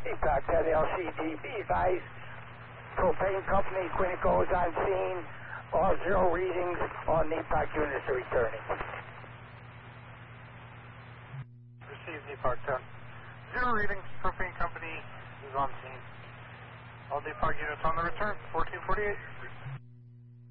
Impact at LCD. Be advised, propane company Quintico is on scene. All zero readings on the impact units are returning. Received, Park 10. Zero readings, propane company is on scene. All Park units on the return, 1448.